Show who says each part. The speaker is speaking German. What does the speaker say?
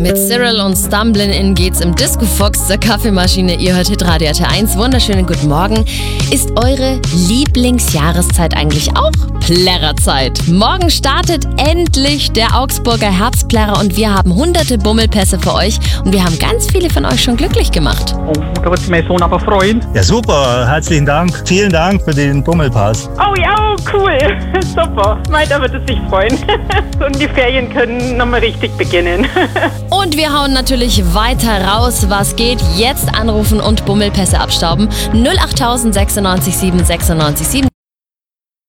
Speaker 1: Mit Cyril und Stumblin' In geht's im Disco Fox zur Kaffeemaschine. Ihr hört Hitradio RT1. Wunderschönen guten Morgen. Ist eure Lieblingsjahreszeit eigentlich auch Plärrerzeit? Morgen startet endlich der Augsburger Herbstplärrer und wir haben hunderte Bummelpässe für euch und wir haben ganz viele von euch schon glücklich gemacht.
Speaker 2: Oh, da wird sich mein Sohn aber freuen.
Speaker 3: Ja, super. Herzlichen Dank. Vielen Dank für den Bummelpass.
Speaker 2: Oh ja, cool. Super. Da wird es sich freuen. Und die Ferien können nochmal richtig beginnen.
Speaker 1: Und wir hauen natürlich weiter raus, was geht. Jetzt anrufen und Bummelpässe abstauben. 08000 96 7 96 7.